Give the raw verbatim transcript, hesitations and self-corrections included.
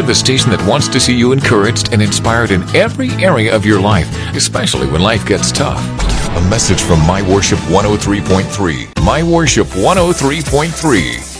We're the station that wants to see you encouraged and inspired in every area of your life, especially when life gets tough. A message from My Worship one oh three point three. My Worship one oh three point three.